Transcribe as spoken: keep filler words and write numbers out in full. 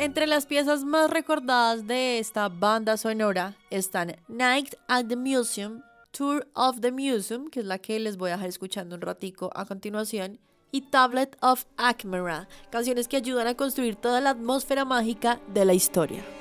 Entre las piezas más recordadas de esta banda sonora están Night at the Museum, Tour of the Museum, que es la que les voy a dejar escuchando un ratico a continuación, y Tablet of Acmera, canciones que ayudan a construir toda la atmósfera mágica de la historia.